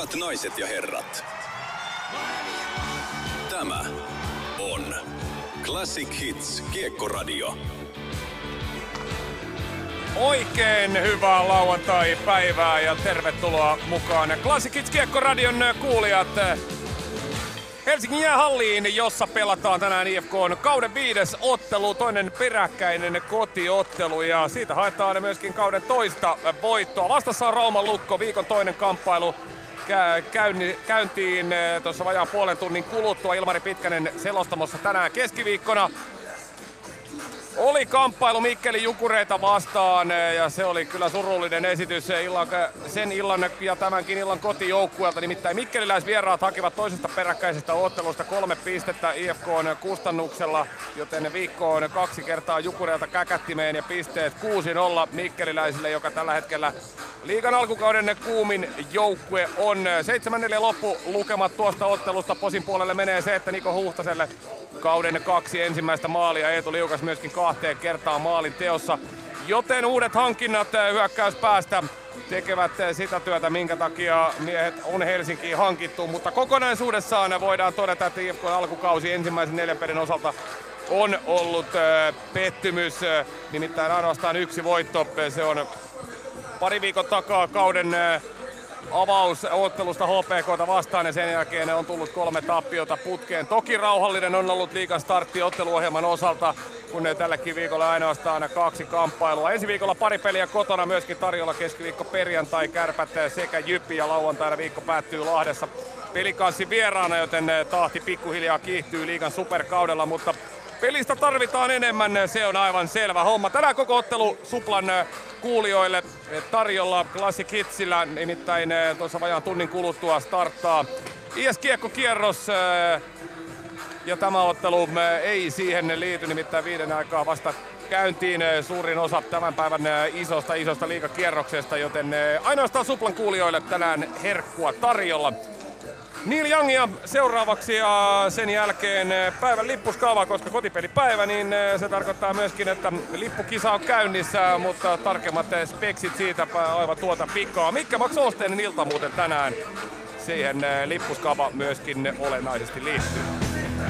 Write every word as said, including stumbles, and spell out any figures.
Hyvät naiset ja herrat, tämä on Classic Hits Kiekkoradio. Oikein hyvää lauantai-päivää ja tervetuloa mukaan Classic Hits Kiekkoradion kuulijat Helsingin jäähalliin, jossa pelataan tänään I F K:n kauden viides ottelu, toinen peräkkäinen kotiottelu ja siitä haetaan myöskin kauden toista voittoa. Vastassa on Rauman Lukko, viikon toinen kamppailu käyntiin tuossa vajaan puolen tunnin kuluttua. Ilmari Pitkänen selostamossa tänään keskiviikkona. Oli kamppailu Mikkelin Jukureita vastaan ja se oli kyllä surullinen esitys illan, sen illan ja tämänkin illan kotijoukkueelta. Nimittäin mikkeliläisvieraat hakivat toisesta peräkkäisestä ottelusta kolme pistettä I F K:n kustannuksella, joten viikkoon kaksi kertaa Jukureilta käkättimeen ja pisteet kuusi nolla mikkeliläisille, joka tällä hetkellä liigan alkukauden kuumin joukkue on. seitsemän neljä loppu lukemat tuosta ottelusta. Posin puolelle menee se, että Niko Huhtaselle kauden kaksi ensimmäistä maalia, Eetu Liukas myöskin kahteen kertaan maalin teossa. Joten uudet hankinnat hyökkäyspäästä tekevät sitä työtä, minkä takia miehet on Helsinkiin hankittu. Mutta kokonaisuudessaan voidaan todeta, että I F K:n alkukausi ensimmäisen neljän pelin osalta on ollut pettymys. Nimittäin ainoastaan yksi voitto. Se on pari viikon takaa kauden avausottelusta H P K:ta vastaan ja sen jälkeen on tullut kolme tappiota putkeen. Toki rauhallinen on ollut liigan startti otteluohjelman osalta, kun tälläkin viikolla ainoastaan kaksi kamppailua. Ensi viikolla pari peliä kotona myöskin tarjolla, keskiviikko perjantai, Kärpät sekä Jyppi, ja lauantaina viikko päättyy Lahdessa pelikanssi vieraana, joten tahti pikkuhiljaa kiihtyy liigan superkaudella, mutta pelistä tarvitaan enemmän, se on aivan selvä homma. Tänään koko ottelu Suplan kuulijoille tarjolla Classic Hitsillä, nimittäin tuossa vajaan tunnin kuluttua starttaa I S-kiekkokierros. Ja tämä ottelu ei siihen liity, nimittäin viiden aikaa vasta käyntiin suurin osa tämän päivän isosta isosta liigakierroksesta, joten ainoastaan Suplan kuulijoille tänään herkkua tarjolla. Neil Youngia seuraavaksi ja sen jälkeen päivän lippuskaava, koska kotipelipäivä, niin se tarkoittaa myöskin, että lippukisa on käynnissä, mutta tarkemmat speksit siitä aivan tuota pikaa. Mikkä Max Osteinen ilta muuten tänään, siihen lippuskaava myöskin olennaisesti liittyy.